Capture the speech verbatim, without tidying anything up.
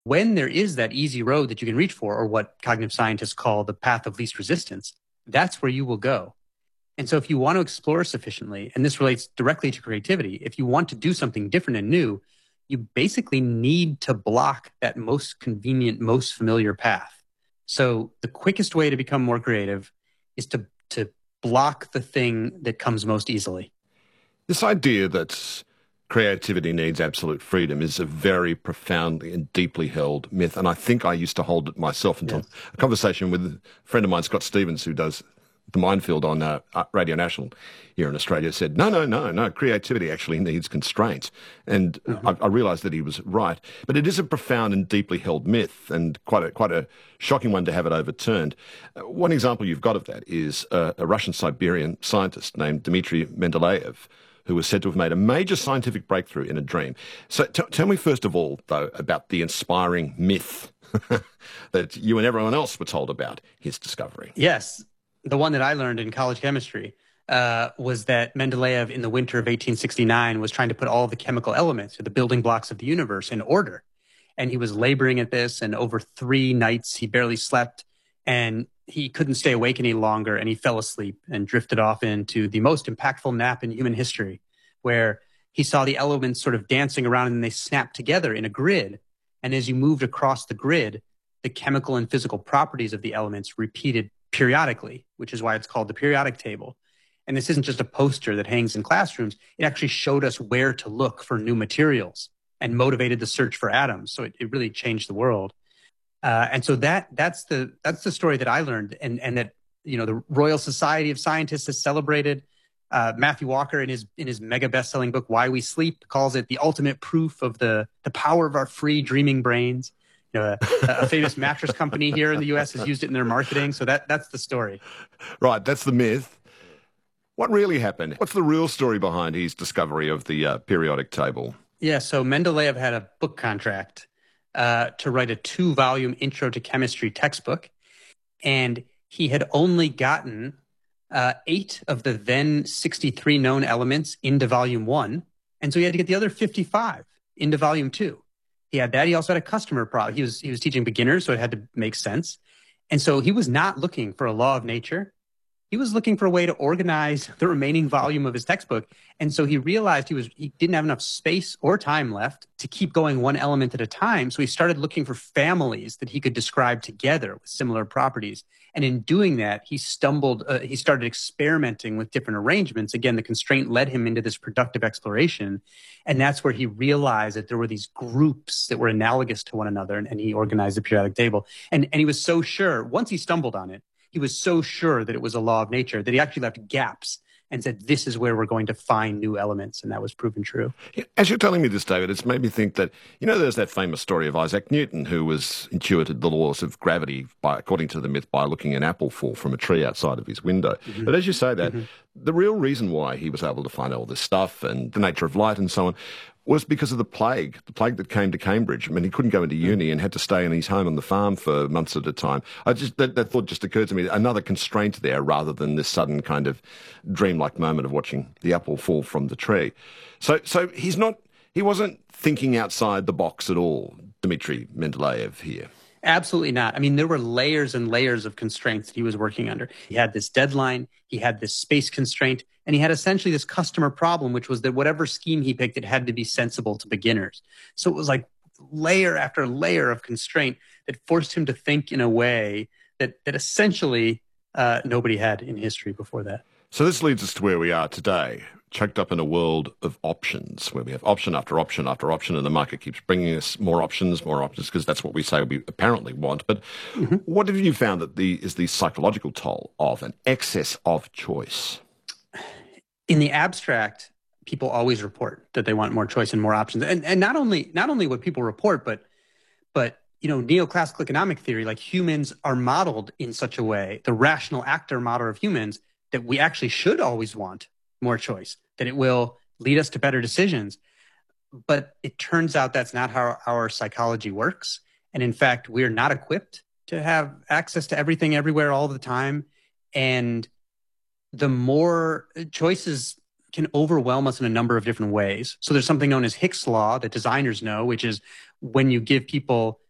When there is that easy road that you can reach for, or what cognitive scientists call the path of least resistance, that's where you will go. And so if you want to explore sufficiently, and this relates directly to creativity, if you want to do something different and new, you basically need to block that most convenient, most familiar path. So the quickest way to become more creative is to, to block the thing that comes most easily. This idea that creativity needs absolute freedom is a very profoundly and deeply held myth, and I think I used to hold it myself until yes. a conversation with a friend of mine, Scott Stevens, who does the Minefield on uh, Radio National here in Australia, said, no, no, no, no, creativity actually needs constraints. And mm-hmm. I, I realised that he was right. But it is a profound and deeply held myth, and quite a, quite a shocking one to have it overturned. Uh, one example you've got of that is uh, a Russian-Siberian scientist named Dmitry Mendeleev, who was said to have made a major scientific breakthrough in a dream. So t- tell me first of all, though, about the inspiring myth that you and everyone else were told about his discovery. Yes. The one that I learned in college chemistry uh, was that Mendeleev in the winter of eighteen sixty-nine was trying to put all the chemical elements, or the building blocks of the universe, in order. And he was laboring at this, and over three nights he barely slept, and he couldn't stay awake any longer, and he fell asleep and drifted off into the most impactful nap in human history, where he saw the elements sort of dancing around and they snapped together in a grid. And as you moved across the grid, the chemical and physical properties of the elements repeated periodically, which is why it's called the periodic table. And this isn't just a poster that hangs in classrooms. It actually showed us where to look for new materials and motivated the search for atoms. So it, it really changed the world. Uh, and so that that's the that's the story that I learned, and and that, you know, the Royal Society of Scientists has celebrated. Uh, Matthew Walker, in his in his mega best-selling book Why We Sleep, calls it the ultimate proof of the the power of our free dreaming brains. You know, a, a famous mattress company here in the U S has used it in their marketing. So that that's the story. Right, that's the myth. What really happened? What's the real story behind his discovery of the uh, periodic table? Yeah, so Mendeleev had a book contract uh, to write a two-volume Intro to Chemistry textbook, and he had only gotten uh, eight of the then sixty-three known elements into volume one, and so he had to get the other fifty-five into volume two. He had that. He also had a customer problem. He was he was teaching beginners, so it had to make sense. And so he was not looking for a law of nature. He was looking for a way to organize the remaining volume of his textbook. And so he realized he was he didn't have enough space or time left to keep going one element at a time. So he started looking for families that he could describe together with similar properties. And in doing that, he stumbled, uh, he started experimenting with different arrangements. Again, the constraint led him into this productive exploration. And that's where he realized that there were these groups that were analogous to one another. And, and he organized the periodic table. And, and he was so sure, once he stumbled on it, he was so sure that it was a law of nature that he actually left gaps and said, this is where we're going to find new elements. And that was proven true. As you're telling me this, David, it's made me think that, you know, there's that famous story of Isaac Newton, who was intuited the laws of gravity, by, according to the myth, by looking an apple fall from a tree outside of his window. Mm-hmm. But as you say that, mm-hmm. the real reason why he was able to find all this stuff and the nature of light and so on was because of the plague, the plague that came to Cambridge. I mean, he couldn't go into uni and had to stay in his home on the farm for months at a time. I just that, that thought just occurred to me, another constraint there rather than this sudden kind of dreamlike moment of watching the apple fall from the tree. So, so he's not, he wasn't thinking outside the box at all, Dmitry Mendeleev here. Absolutely not. I mean, there were layers and layers of constraints that he was working under. He had this deadline, he had this space constraint, and he had essentially this customer problem, which was that whatever scheme he picked, it had to be sensible to beginners. So it was like layer after layer of constraint that forced him to think in a way that, that essentially uh, nobody had in history before that. So this leads us to where we are today, choked up in a world of options, where we have option after option after option, and the market keeps bringing us more options, more options, because that's what we say we apparently want. But mm-hmm. what have you found that the is the psychological toll of an excess of choice? In the abstract, people always report that they want more choice and more options. And and not only not only what people report, but but you know, neoclassical economic theory, like humans are modeled in such a way, the rational actor model of humans, that we actually should always want more choice, that it will lead us to better decisions. But it turns out that's not how our psychology works. And in fact, we're not equipped to have access to everything everywhere all the time. And the more choices can overwhelm us in a number of different ways. So there's something known as Hicks' law that designers know, which is when you give people